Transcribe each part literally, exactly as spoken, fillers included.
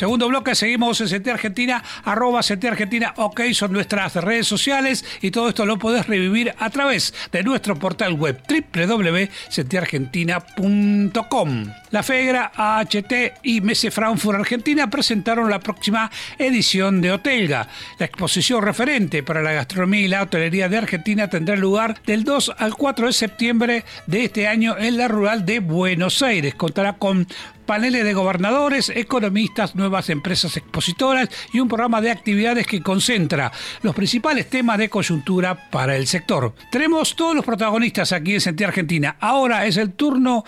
Segundo bloque, seguimos en C T Argentina, arroba C T Argentina, ok, son nuestras redes sociales y todo esto lo podés revivir a través de nuestro portal web doble u doble u doble u punto c t argentina punto com. La FEGRA, A H T y Messe Frankfurt Argentina presentaron la próxima edición de Hotelga. La exposición referente para la gastronomía y la hotelería de Argentina tendrá lugar del dos al cuatro de septiembre de este año en la Rural de Buenos Aires. Contará con paneles de gobernadores, economistas, nuevas empresas expositoras y un programa de actividades que concentra los principales temas de coyuntura para el sector. Tenemos todos los protagonistas aquí en C T Argentina. Ahora es el turno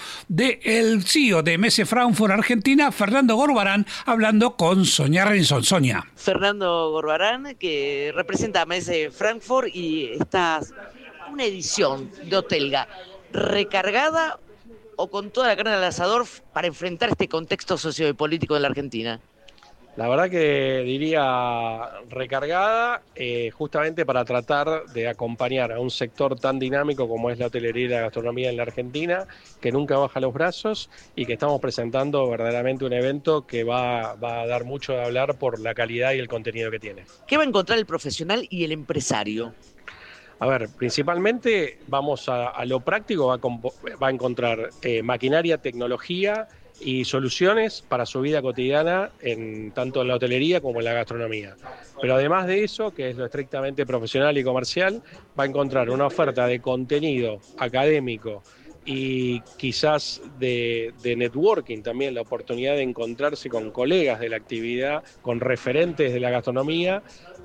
del C E O de Messe Frankfurt Argentina, Fernando Gorbarán, hablando con Sonia Renson. Sonia. Fernando Gorbarán, que representa a Messe Frankfurt y está una edición de Hotelga recargada o con toda la carne al asador para enfrentar este contexto sociopolítico de la Argentina. La verdad que diría recargada, eh, justamente para tratar de acompañar a un sector tan dinámico como es la hotelería y la gastronomía en la Argentina, que nunca baja los brazos y que estamos presentando verdaderamente un evento que va, va a dar mucho de hablar por la calidad y el contenido que tiene. ¿Qué va a encontrar el profesional y el empresario? A ver, principalmente vamos a, a lo práctico, va a, compo- va a encontrar eh, maquinaria, tecnología y soluciones para su vida cotidiana, en tanto en la hotelería como en la gastronomía. Pero además de eso, que es lo estrictamente profesional y comercial, va a encontrar una oferta de contenido académico y quizás de, de networking también, la oportunidad de encontrarse con colegas de la actividad, con referentes de la gastronomía,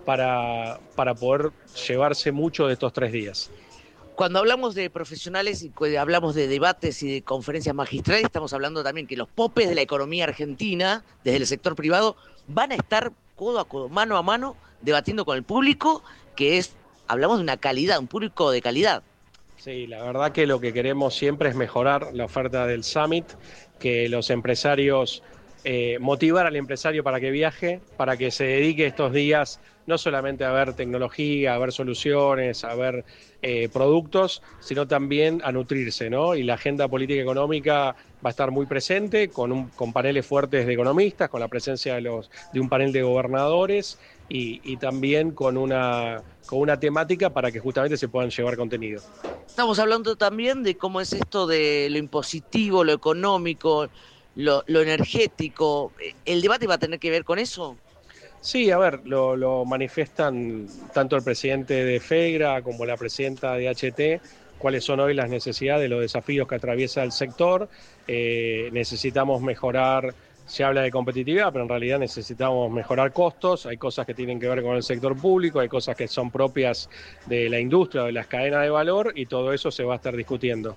para, para poder llevarse mucho de estos tres días. Cuando hablamos de profesionales y hablamos de debates y de conferencias magistrales, estamos hablando también que los popes de la economía argentina, desde el sector privado, van a estar codo a codo, mano a mano, debatiendo con el público, que es, hablamos de una calidad, un público de calidad. Sí, la verdad que lo que queremos siempre es mejorar la oferta del Summit, que los empresarios, eh, motivar al empresario para que viaje, para que se dedique estos días no solamente a ver tecnología, a ver soluciones, a ver eh, productos, sino también a nutrirse, ¿no? Y la agenda política económica va a estar muy presente, con, un, con paneles fuertes de economistas, con la presencia de, los, de un panel de gobernadores y, y también con una, con una temática para que justamente se puedan llevar contenido. Estamos hablando también de cómo es esto de lo impositivo, lo económico, lo, lo energético. ¿El debate va a tener que ver con eso? Sí, a ver, lo, lo manifiestan tanto el presidente de FEGRA como la presidenta de H T, cuáles son hoy las necesidades, los desafíos que atraviesa el sector. Eh, necesitamos mejorar, se habla de competitividad, pero en realidad necesitamos mejorar costos. Hay cosas que tienen que ver con el sector público, hay cosas que son propias de la industria, de las cadenas de valor, y todo eso se va a estar discutiendo.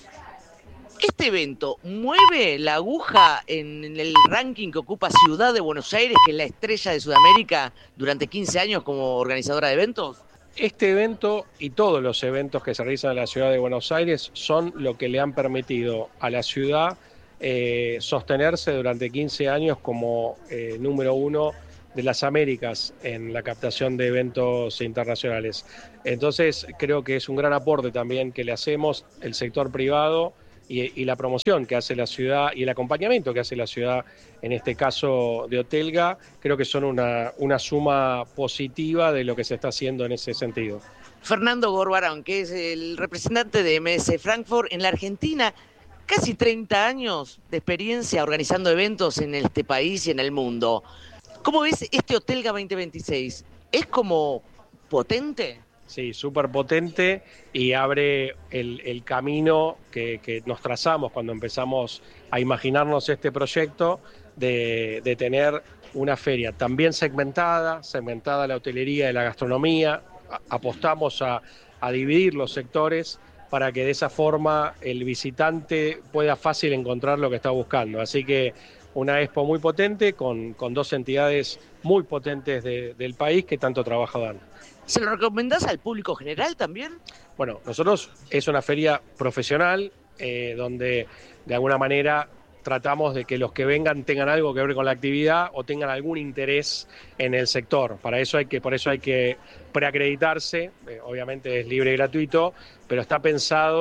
¿Este evento mueve la aguja en el ranking que ocupa Ciudad de Buenos Aires, que es la estrella de Sudamérica durante quince años como organizadora de eventos? Este evento y todos los eventos que se realizan en la Ciudad de Buenos Aires son lo que le han permitido a la ciudad eh, sostenerse durante quince años como eh, número uno de las Américas en la captación de eventos internacionales. Entonces creo que es un gran aporte también que le hacemos el sector privado y, y la promoción que hace la ciudad y el acompañamiento que hace la ciudad, en este caso de Hotelga, creo que son una, una suma positiva de lo que se está haciendo en ese sentido. Fernando Gorbarán, que es el representante de Messe Frankfurt en la Argentina, casi treinta años de experiencia organizando eventos en este país y en el mundo. ¿Cómo ves este Hotelga veinte veintiséis? ¿Es como potente? Sí, súper potente y abre el, el camino que, que nos trazamos cuando empezamos a imaginarnos este proyecto de, de tener una feria también segmentada, segmentada la hotelería y la gastronomía. A, apostamos a, a dividir los sectores para que de esa forma el visitante pueda fácil encontrar lo que está buscando. Así que una expo muy potente con, con dos entidades muy potentes de, del país que tanto trabajo dan. ¿Se lo recomendás al público general también? Bueno, nosotros es una feria profesional eh, donde de alguna manera tratamos de que los que vengan tengan algo que ver con la actividad o tengan algún interés en el sector. Para eso hay que, por eso hay que preacreditarse, eh, obviamente es libre y gratuito, pero está pensado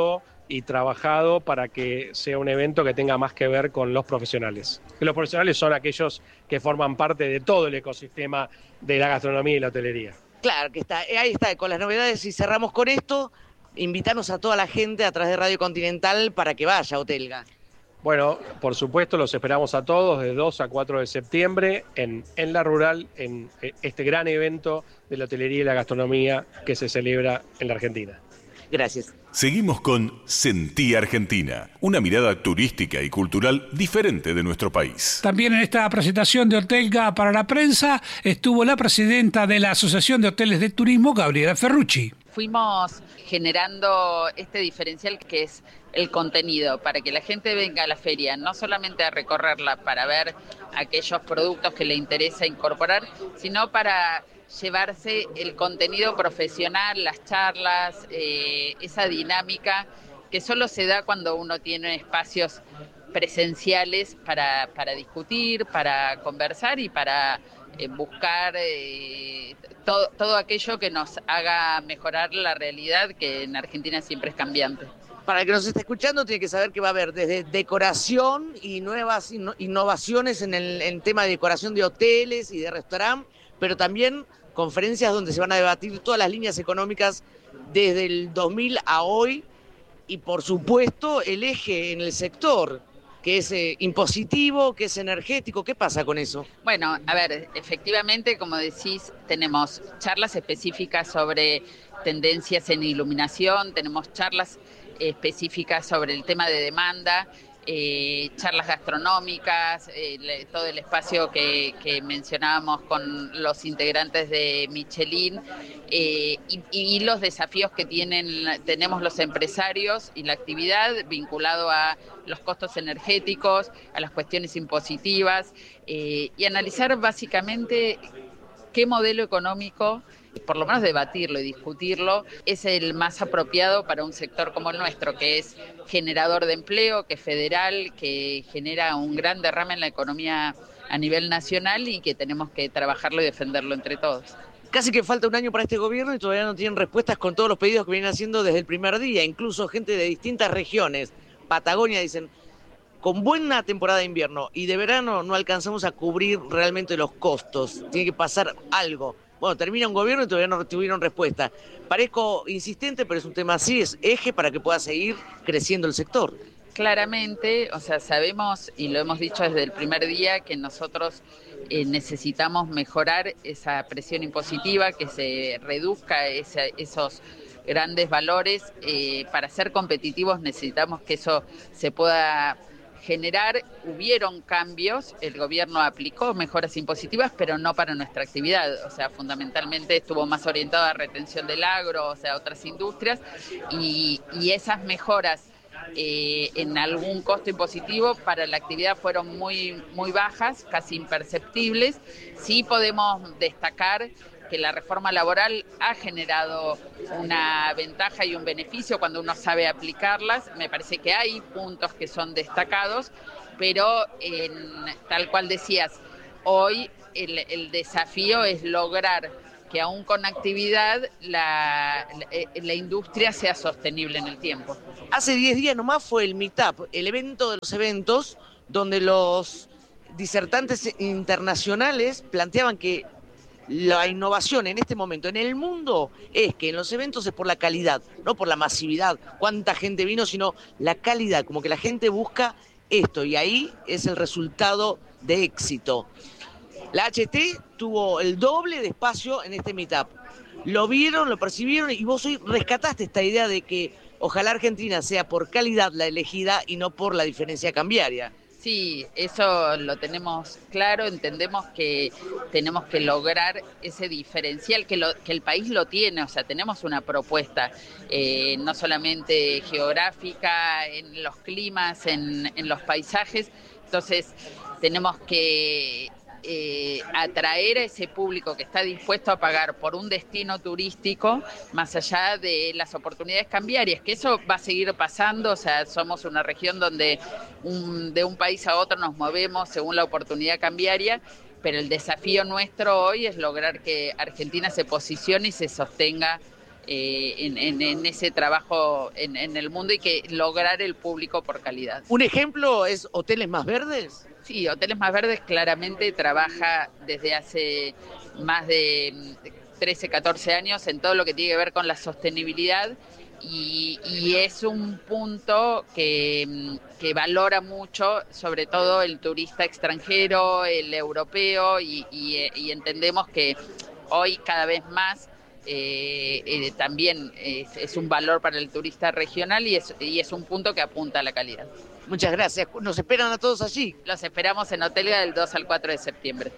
y trabajado para que sea un evento que tenga más que ver con los profesionales. Que los profesionales son aquellos que forman parte de todo el ecosistema de la gastronomía y la hotelería. Claro, que está, ahí está, con las novedades, y cerramos con esto, invitarnos a toda la gente a través de Radio Continental para que vaya a Hotelga. Bueno, por supuesto, los esperamos a todos de dos a cuatro de septiembre en, en La Rural, en este gran evento de la hotelería y la gastronomía que se celebra en la Argentina. Gracias. Seguimos con Sentí Argentina, una mirada turística y cultural diferente de nuestro país. También en esta presentación de Hotelga para la prensa estuvo la presidenta de la Asociación de Hoteles de Turismo, Gabriela Ferrucci. Fuimos generando este diferencial que es el contenido, para que la gente venga a la feria, no solamente a recorrerla para ver aquellos productos que le interesa incorporar, sino para llevarse el contenido profesional, las charlas, eh, esa dinámica que solo se da cuando uno tiene espacios presenciales para, para discutir, para conversar y para eh, buscar eh, todo, todo aquello que nos haga mejorar la realidad, que en Argentina siempre es cambiante. Para el que nos esté escuchando tiene que saber que va a haber desde decoración y nuevas inno- innovaciones en el en tema de decoración de hoteles y de restaurantes, pero también conferencias donde se van a debatir todas las líneas económicas desde el dos mil a hoy y por supuesto el eje en el sector, que es eh, impositivo, que es energético. ¿Qué pasa con eso? Bueno, a ver, efectivamente, como decís, tenemos charlas específicas sobre tendencias en iluminación, tenemos charlas específicas sobre el tema de demanda, eh, charlas gastronómicas, eh, le, todo el espacio que, que mencionábamos con los integrantes de Michelin eh, y, y los desafíos que tienen tenemos los empresarios y la actividad vinculado a los costos energéticos, a las cuestiones impositivas eh, y analizar básicamente qué modelo económico, por lo menos debatirlo y discutirlo, es el más apropiado para un sector como el nuestro, que es generador de empleo, que es federal, que genera un gran derrame en la economía a nivel nacional y que tenemos que trabajarlo y defenderlo entre todos. Casi que falta un año para este gobierno y todavía no tienen respuestas con todos los pedidos que vienen haciendo desde el primer día, incluso gente de distintas regiones. Patagonia dicen, con buena temporada de invierno y de verano no alcanzamos a cubrir realmente los costos, tiene que pasar algo. Bueno, termina un gobierno y todavía no tuvieron respuesta. Parezco insistente, pero es un tema así, es eje para que pueda seguir creciendo el sector. Claramente, o sea, sabemos y lo hemos dicho desde el primer día que nosotros eh, necesitamos mejorar esa presión impositiva, que se reduzca esa, esos grandes valores. Eh, para ser competitivos necesitamos que eso se pueda generar. Hubieron cambios, el gobierno aplicó mejoras impositivas, pero no para nuestra actividad, o sea, fundamentalmente estuvo más orientado a retención del agro, o sea, a otras industrias, y, y esas mejoras eh, en algún costo impositivo para la actividad fueron muy, muy bajas, casi imperceptibles. Sí podemos destacar que la reforma laboral ha generado una ventaja y un beneficio cuando uno sabe aplicarlas. Me parece que hay puntos que son destacados, pero en, tal cual decías, hoy el, el desafío es lograr que aún con actividad la, la, la industria sea sostenible en el tiempo. Hace diez días nomás fue el Meetup, el evento de los eventos, donde los disertantes internacionales planteaban que la innovación en este momento en el mundo es que en los eventos es por la calidad, no por la masividad, cuánta gente vino, sino la calidad, como que la gente busca esto y ahí es el resultado de éxito. La H T tuvo el doble de espacio en este Meetup. Lo vieron, lo percibieron y vos hoy rescataste esta idea de que ojalá Argentina sea por calidad la elegida y no por la diferencia cambiaria. Sí, eso lo tenemos claro, entendemos que tenemos que lograr ese diferencial, que, lo, que el país lo tiene, o sea, tenemos una propuesta, eh, no solamente geográfica, en los climas, en, en los paisajes, entonces tenemos que eh, atraer a ese público que está dispuesto a pagar por un destino turístico, más allá de las oportunidades cambiarias, que eso va a seguir pasando, o sea, somos una región donde un, de un país a otro nos movemos según la oportunidad cambiaria, pero el desafío nuestro hoy es lograr que Argentina se posicione y se sostenga eh, en, en, en ese trabajo en, en el mundo y que lograr el público por calidad. ¿Un ejemplo es Hoteles Más Verdes? Sí, Hoteles Más Verdes claramente trabaja desde hace más de trece, catorce años en todo lo que tiene que ver con la sostenibilidad y, y es un punto que, que valora mucho, sobre todo el turista extranjero, el europeo y, y, y entendemos que hoy cada vez más eh, eh, también es, es un valor para el turista regional y es, y es un punto que apunta a la calidad. Muchas gracias. Nos esperan a todos allí. Los esperamos en Hotelga del dos al cuatro de septiembre.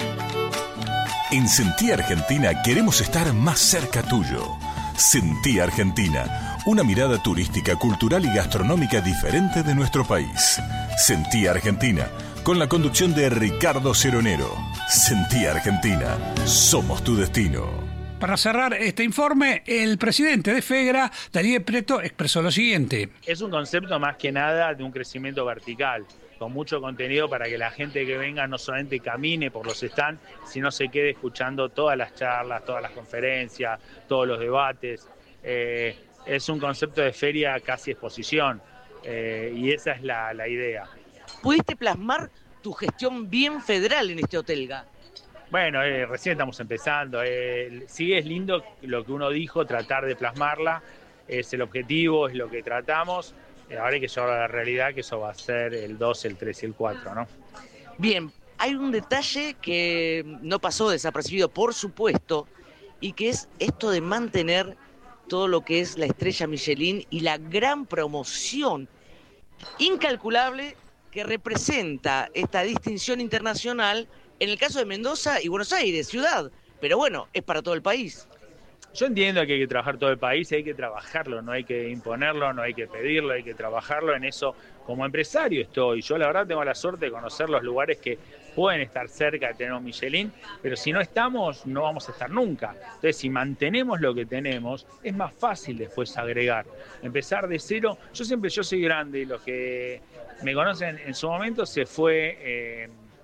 En Sentí Argentina queremos estar más cerca tuyo. Sentí Argentina, una mirada turística, cultural y gastronómica diferente de nuestro país. Sentí Argentina, con la conducción de Ricardo Ceronero. Sentí Argentina, somos tu destino. Para cerrar este informe, el presidente de FEGRA, Daniel Prieto, expresó lo siguiente. Es un concepto más que nada de un crecimiento vertical, con mucho contenido para que la gente que venga no solamente camine por los stands, sino se quede escuchando todas las charlas, todas las conferencias, todos los debates. Eh, es un concepto de feria casi exposición, eh, y esa es la, la idea. ¿Pudiste plasmar tu gestión bien federal en este Hotelga? Bueno, eh, recién estamos empezando. Eh, sí es lindo lo que uno dijo, tratar de plasmarla, es el objetivo, es lo que tratamos. Eh, ahora hay que llevar a la realidad que eso va a ser el dos, el tres y el cuatro, ¿no? Bien, hay un detalle que no pasó desapercibido, por supuesto, y que es esto de mantener todo lo que es la estrella Michelin y la gran promoción incalculable que representa esta distinción internacional en el caso de Mendoza y Buenos Aires, ciudad, pero bueno, es para todo el país. Yo entiendo que hay que trabajar todo el país, hay que trabajarlo, no hay que imponerlo, no hay que pedirlo, hay que trabajarlo. En eso como empresario estoy. Yo la verdad tengo la suerte de conocer los lugares que pueden estar cerca de tener un Michelin, pero si no estamos, no vamos a estar nunca. Entonces, si mantenemos lo que tenemos, es más fácil después agregar. Empezar de cero. Yo siempre, yo soy grande y los que me conocen en su momento se fue eh,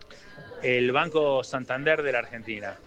el Banco Santander de la Argentina.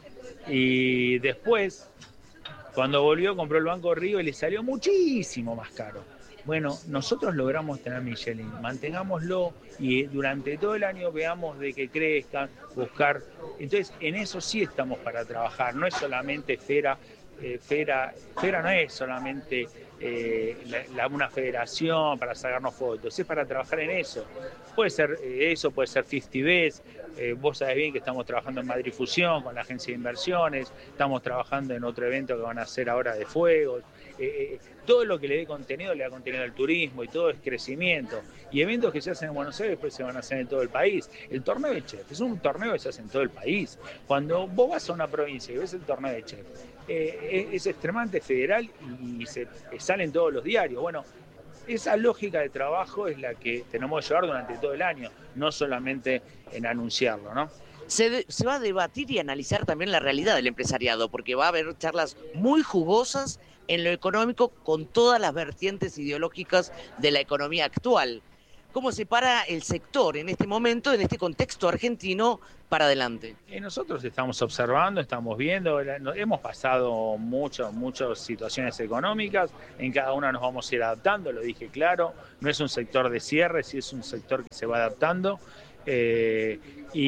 Y después, cuando volvió, compró el Banco Río y le salió muchísimo más caro. Bueno, nosotros logramos tener Michelin, mantengámoslo y durante todo el año veamos de que crezcan, buscar. Entonces, en eso sí estamos para trabajar, no es solamente Fera, eh, Fera, Fera no es solamente eh, la, la, una federación para sacarnos fotos, es para trabajar en eso. Puede ser eh, eso, puede ser cincuenta Best. Eh, vos sabés bien que estamos trabajando en Madrid Fusión con la agencia de inversiones, estamos trabajando en otro evento que van a hacer ahora de fuegos. Eh, eh, todo lo que le dé contenido le da contenido al turismo y todo es crecimiento. Y eventos que se hacen en Buenos Aires después se van a hacer en todo el país. El torneo de chef es un torneo que se hace en todo el país. Cuando vos vas a una provincia y ves el torneo de chef, eh, es, es extremadamente federal y se salen todos los diarios. Bueno, esa lógica de trabajo es la que tenemos que llevar durante todo el año, no solamente en anunciarlo, ¿no? Se, de, se va a debatir y analizar también la realidad del empresariado, porque va a haber charlas muy jugosas en lo económico con todas las vertientes ideológicas de la economía actual. ¿Cómo se para el sector en este momento, en este contexto argentino, para adelante? Y nosotros estamos observando, estamos viendo, hemos pasado muchas, muchas situaciones económicas, en cada una nos vamos a ir adaptando, lo dije claro, no es un sector de cierre, sí es un sector que se va adaptando, eh,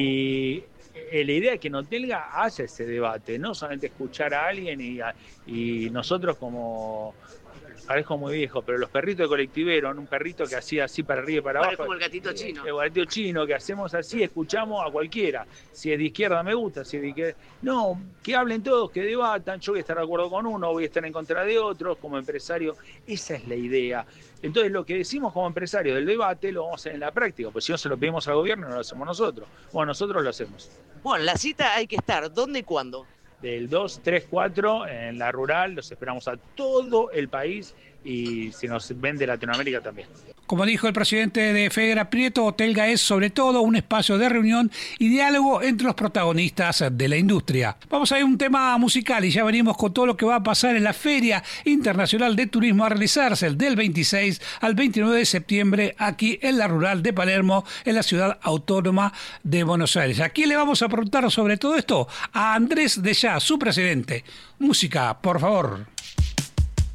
y la idea es que en Hotelga haya ese debate, no solamente escuchar a alguien y, a, y nosotros como... Parezco muy viejo, pero los perritos de colectivero, un perrito que hacía así para arriba y para abajo. Como el gatito chino. El gatito chino, que hacemos así, escuchamos a cualquiera. Si es de izquierda me gusta, si es de izquierda... No, que hablen todos, que debatan, yo voy a estar de acuerdo con uno, voy a estar en contra de otros, como empresario. Esa es la idea. Entonces lo que decimos como empresario del debate lo vamos a hacer en la práctica, pues si no se lo pedimos al gobierno no lo hacemos nosotros. Bueno, nosotros lo hacemos. Bueno, la cita hay que estar, ¿dónde y cuándo? Del dos, tres, cuatro en la rural, los esperamos a todo el país y si nos ven de Latinoamérica también. Como dijo el presidente de FEGRA, Prieto, Hotelga es sobre todo un espacio de reunión y diálogo entre los protagonistas de la industria. Vamos a ir a un tema musical y ya venimos con todo lo que va a pasar en la Feria Internacional de Turismo a realizarse el del veintiséis al veintinueve de septiembre aquí en la rural de Palermo, en la ciudad autónoma de Buenos Aires. ¿A quién le vamos a preguntar sobre todo esto? A Andrés Deschá, su presidente. Música, por favor.